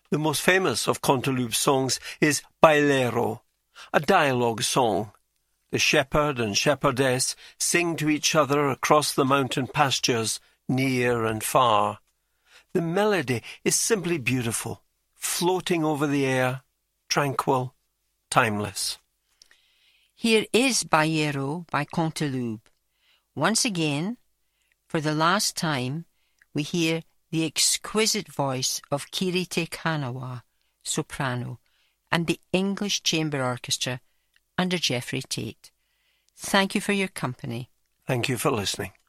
The most famous of Cantaloupe's songs is Bailero, a dialogue song. The shepherd and shepherdess sing to each other across the mountain pastures, near and far. The melody is simply beautiful, floating over the air, tranquil, timeless. Here is Bailero by Cantaloupe. Once again, for the last time, we hear the exquisite voice of Kirite Kanawa, soprano, and the English Chamber Orchestra under Geoffrey Tate. Thank you for your company. Thank you for listening.